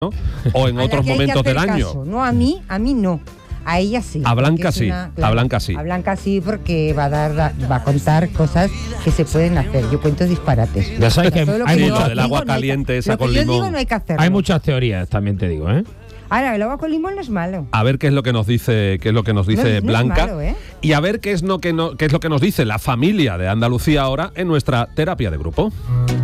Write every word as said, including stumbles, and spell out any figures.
¿no? O en A la otros que hay que momentos hacer del año. caso. No, a mí, a mí no. A ella sí. A Blanca porque es sí, una- a Blanca sí. A Blanca sí, porque va a dar, va a contar cosas que se pueden hacer. Yo cuento disparates. Ya sabes O sea, que todo lo hay yo Sí, mucho- lo del digo agua no hay que- caliente esa lo que con yo limón. digo no hay que hacerlo. Hay muchas teorías, también te digo, ¿eh? Ahora, el agua con limón no es malo. A ver qué es lo que nos dice, qué es lo que nos dice No es- no es Blanca, malo, ¿eh? y a ver qué es lo que no, qué es lo que nos dice la familia de Andalucía ahora en nuestra terapia de grupo.